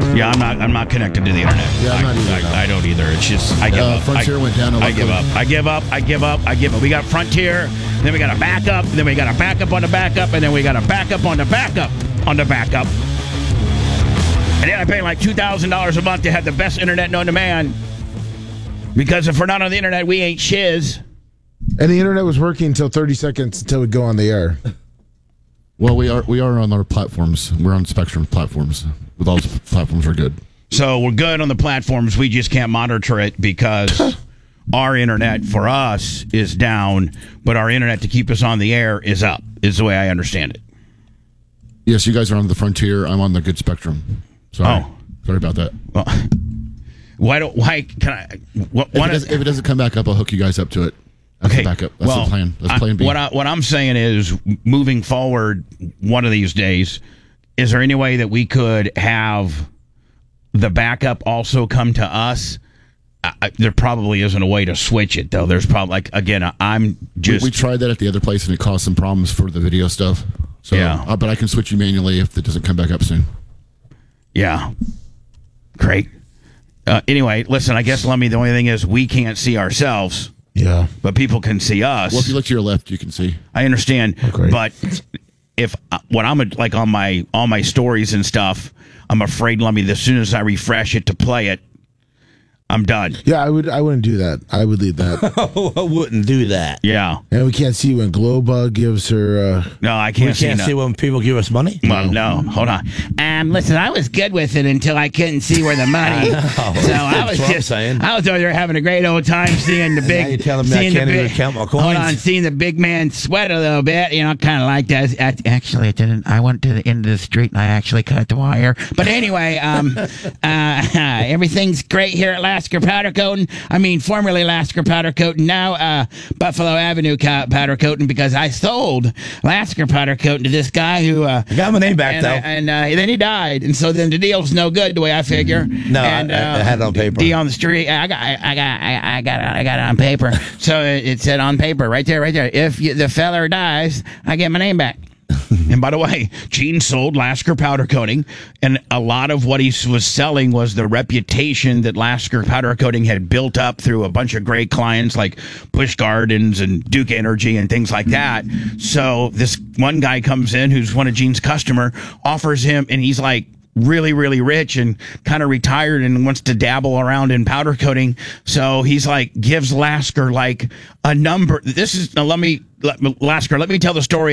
Yeah, I'm not connected to the internet. Yeah, I'm not either. I don't either. It's just I give up. Frontier went down. I give up. I give up. I give up. I give up. We got Frontier, then we got a backup, then we got a backup on the backup, and then we got a backup on the backup on the backup. And then I pay like $2,000 a month to have the best internet known to man. Because if we're not on the internet, we ain't shiz. And the internet was working until 30 seconds until we go on the air. Well, we are on our platforms. We're on Spectrum platforms. With all the platforms are good. So we're good on the platforms. We just can't monitor it because our internet for us is down, but our internet to keep us on the air is up, is the way I understand it. Yes, you guys are on the Frontier. I'm on the good Spectrum. Sorry. Sorry about that. Well, if it doesn't come back up, I'll hook you guys up to it. That's the backup. That's the plan. That's plan B. What I'm saying is, moving forward, one of these days, is there any way that we could have the backup also come to us? There probably isn't a way to switch it, though. There's probably, I'm just... We tried that at the other place, and it caused some problems for the video stuff. So, yeah. But I can switch you manually if it doesn't come back up soon. Yeah. Great. Anyway, listen, I guess, Lummy, the only thing is we can't see ourselves. Yeah. But people can see us. Well, if you look to your left, you can see. I understand. But if when I'm like on all my stories and stuff, I'm afraid, Lummy, as soon as I refresh it to play it, I'm done. Yeah, I wouldn't do that. I would leave that. I wouldn't do that. Yeah. And we can't see when Glowbug gives her... No, I can't see. We can't see when people give us money? Well, no. Hold on. Listen, I was good with it until I couldn't see where the money... So I was over there having a great old time seeing the big... Now you're telling me I can't even count my coins? Hold on, seeing the big man sweat a little bit. You know, kind of like that. Actually, it didn't. I went to the end of the street and I actually cut the wire. But anyway, everything's great here at Lasker Powder Coating. I mean, formerly Lasker Powder Coating, now Buffalo Avenue Powder Coating, because I sold Lasker Powder Coating to this guy who I got my name back, though. And then he died, and so then the deal's no good the way I figure. No, and, I had it on paper. D on the street. I got it on paper. So it said on paper right there. If the feller dies, I get my name back. And by the way, Gene sold Lasker Powder Coating, and a lot of what he was selling was the reputation that Lasker Powder Coating had built up through a bunch of great clients like Busch Gardens and Duke Energy and things like that. So this one guy comes in who's one of Gene's customer, offers him, and he's like really, really rich and kind of retired and wants to dabble around in powder coating. So he's like, gives Lasker like a number. Lasker, let me tell the story.